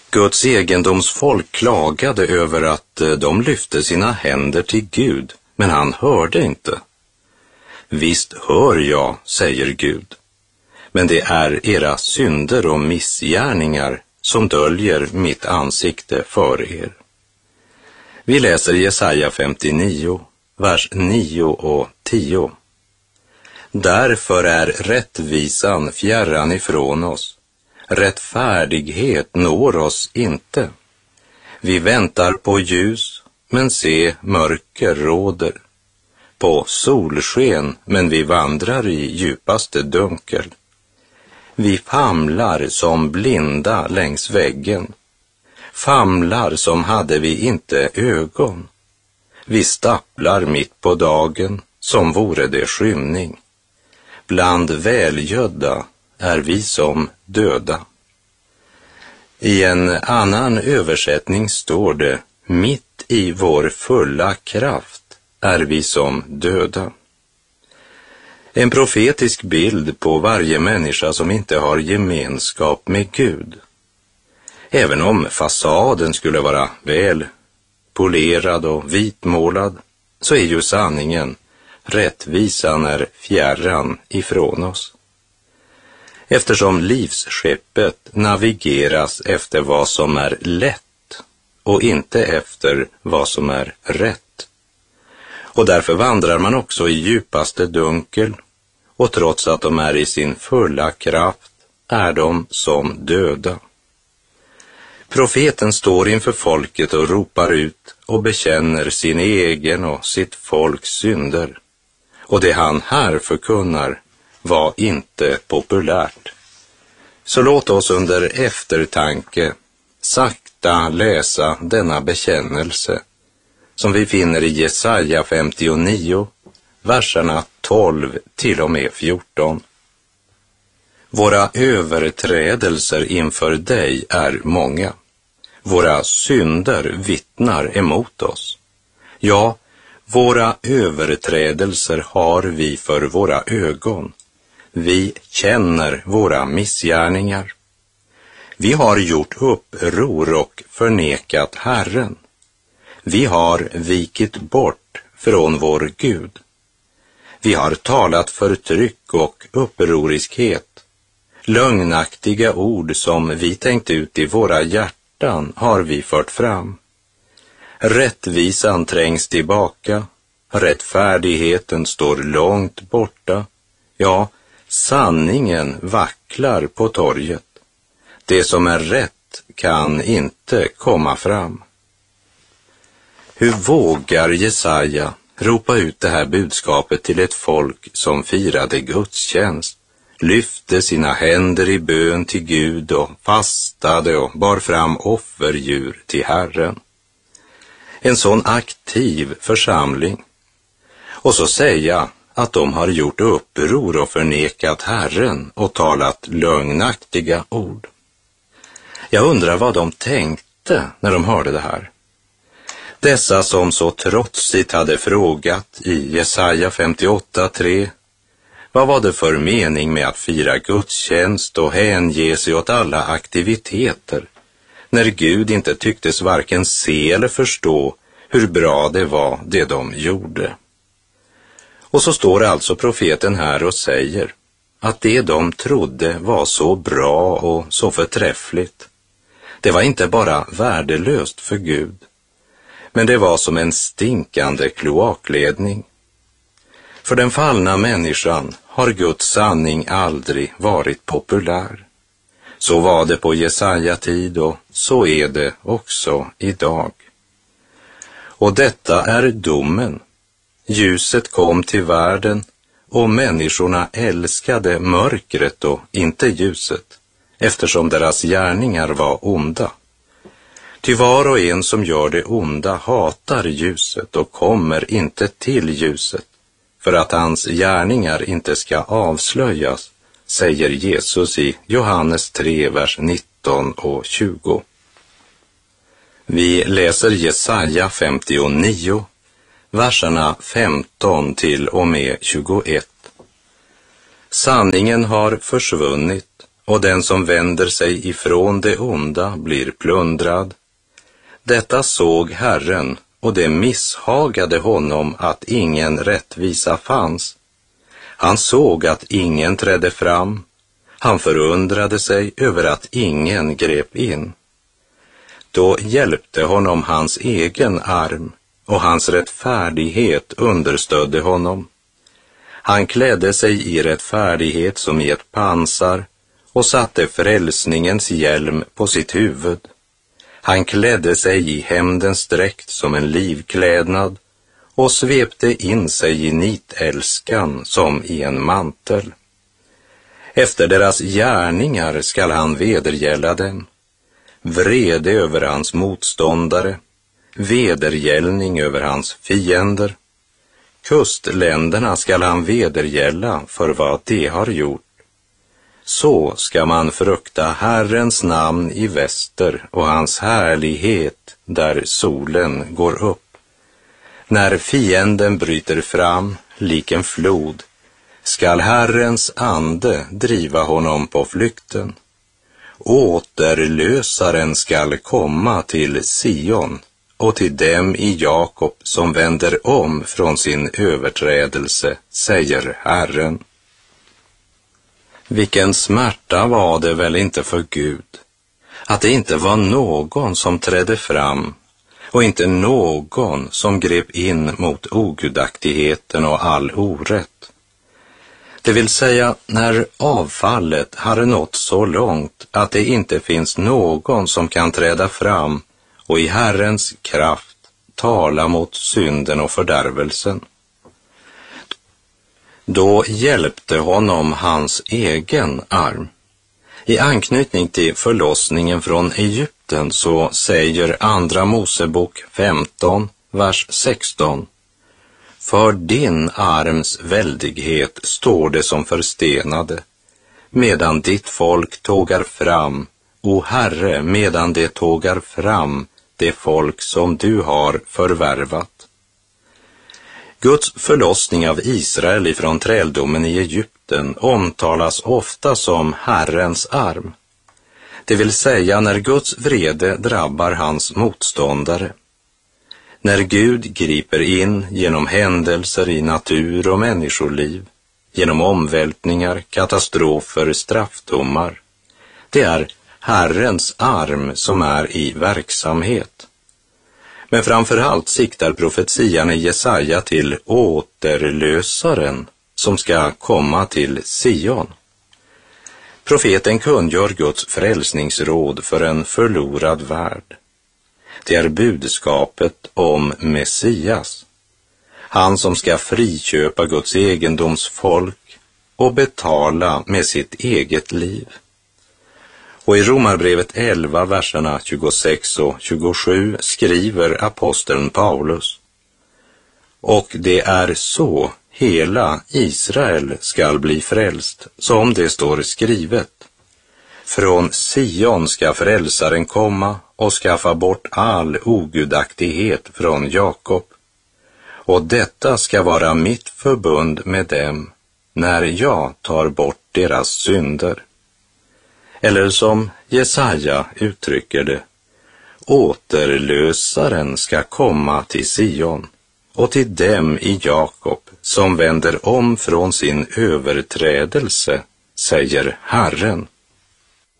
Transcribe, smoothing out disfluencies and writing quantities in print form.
Guds egendomsfolk klagade över att de lyfte sina händer till Gud, men han hörde inte. Visst hör jag, säger Gud, men det är era synder och missgärningar som döljer mitt ansikte för er. Vi läser Jesaja 59, vers 9 och 10. Därför är rättvisan fjärran ifrån oss. Rättfärdighet når oss inte. Vi väntar på ljus, men se, mörker råder. På solsken, men vi vandrar i djupaste dunkel. Vi famlar som blinda längs väggen. Famlar som hade vi inte ögon. Vi stapplar mitt på dagen som vore det skymning. Bland välgödda är vi som döda. I en annan översättning står det: mitt i vår fulla kraft är vi som döda. En profetisk bild på varje människa som inte har gemenskap med Gud. Även om fasaden skulle vara väl polerad och vitmålad, så är ju sanningen, rättvisan är fjärran ifrån oss. Eftersom livsskeppet navigeras efter vad som är lätt och inte efter vad som är rätt. Och därför vandrar man också i djupaste dunkel, och trots att de är i sin fulla kraft är de som döda. Profeten står inför folket och ropar ut och bekänner sin egen och sitt folks synder. Och det han här förkunnar var inte populärt. Så låt oss under eftertanke sakta läsa denna bekännelse som vi finner i Jesaja 59, verserna 12 till och med 14. Våra överträdelser inför dig är många. Våra synder vittnar emot oss. Ja, våra överträdelser har vi för våra ögon. Vi känner våra missgärningar. Vi har gjort uppror och förnekat Herren. Vi har vikit bort från vår Gud. Vi har talat förtryck och upproriskhet. Lögnaktiga ord som vi tänkt ut i våra hjärtan har vi fört fram. Rättvisan trängs tillbaka, rättfärdigheten står långt borta. Ja, sanningen vacklar på torget. Det som är rätt kan inte komma fram. Hur vågar Jesaja ropa ut det här budskapet till ett folk som firade gudstjänst, lyfte sina händer i bön till Gud och fastade och bar fram offerdjur till Herren? En sån aktiv församling. Och så säga att de har gjort uppror och förnekat Herren och talat lögnaktiga ord. Jag undrar vad de tänkte när de hörde det här. Dessa som så trotsigt hade frågat i Jesaja 58:3, vad var det för mening med att fira gudstjänst och hänge sig åt alla aktiviteter, när Gud inte tycktes varken se eller förstå hur bra det var det de gjorde? Och så står alltså profeten här och säger att det de trodde var så bra och så förträffligt, det var inte bara värdelöst för Gud, men det var som en stinkande kloakledning. För den fallna människan har Guds sanning aldrig varit populär. Så var det på Jesaja tid och så är det också idag. Och detta är domen. Ljuset kom till världen och människorna älskade mörkret och inte ljuset, eftersom deras gärningar var onda. Ty var och en som gör det onda hatar ljuset och kommer inte till ljuset, för att hans gärningar inte ska avslöjas, säger Jesus i Johannes 3, vers 19 och 20. Vi läser Jesaja 59, verserna 15 till och med 21. Sanningen har försvunnit och den som vänder sig ifrån det onda blir plundrad. Detta såg Herren, och det misshagade honom att ingen rättvisa fanns. Han såg att ingen trädde fram. Han förundrade sig över att ingen grep in. Då hjälpte honom hans egen arm, och hans rättfärdighet understödde honom. Han klädde sig i rättfärdighet som i ett pansar och satte frälsningens hjälm på sitt huvud. Han klädde sig i hämndens dräkt som en livklädnad och svepte in sig i nitälskan som i en mantel. Efter deras gärningar skall han vedergälla dem. Vrede över hans motståndare, vedergällning över hans fiender. Kustländerna skall han vedergälla för vad de har gjort. Så ska man frukta Herrens namn i väster och hans härlighet där solen går upp. När fienden bryter fram lik en flod skall Herrens ande driva honom på flykten. Återlösaren skall komma till Sion och till dem i Jakob som vänder om från sin överträdelse, säger Herren. Vilken smärta var det väl inte för Gud att det inte var någon som trädde fram och inte någon som grep in mot ogudaktigheten och all orätt. Det vill säga när avfallet har nått så långt att det inte finns någon som kan träda fram och i Herrens kraft tala mot synden och fördärvelsen. Då hjälpte honom hans egen arm. I anknytning till förlossningen från Egypten så säger Andra Mosebok 15, vers 16. För din arms väldighet står det som förstenade, medan ditt folk tågar fram, o Herre, medan det tågar fram det folk som du har förvärvat. Guds förlossning av Israel ifrån träldomen i Egypten omtalas ofta som Herrens arm. Det vill säga när Guds vrede drabbar hans motståndare. När Gud griper in genom händelser i natur och människoliv, genom omvältningar, katastrofer, straffdomar. Det är Herrens arm som är i verksamhet. Men framförallt siktar profetian i Jesaja till återlösaren som ska komma till Sion. Profeten kungör Guds frälsningsråd för en förlorad värld. Det är budskapet om Messias, han som ska friköpa Guds egendomsfolk och betala med sitt eget liv. Och i Romarbrevet 11, verserna 26 och 27 skriver aposteln Paulus: och det är så hela Israel skall bli frälst, som det står skrivet. Från Sion ska frälsaren komma och skaffa bort all ogudaktighet från Jakob. Och detta ska vara mitt förbund med dem när jag tar bort deras synder. Eller som Jesaja uttrycker det: återlösaren ska komma till Sion och till dem i Jakob som vänder om från sin överträdelse, säger Herren.